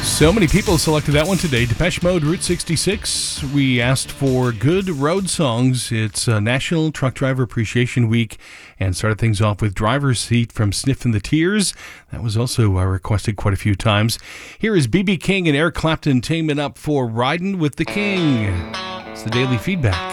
So many people selected that one today. Depeche Mode, Route 66. We asked for good road songs. It's National Truck Driver Appreciation Week, and started things off with Driver's Seat from Sniffin' the Tears. That was also requested quite a few times. Here is B.B. King and Eric Clapton teaming up for Ridin' with the King. It's the Daily Feedback.